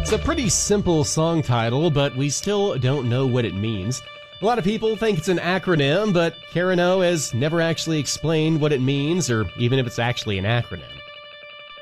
It's a pretty simple song title, but we still don't know what it means. A lot of people think it's an acronym, but Karen O has never actually explained what it means or even if it's actually an acronym.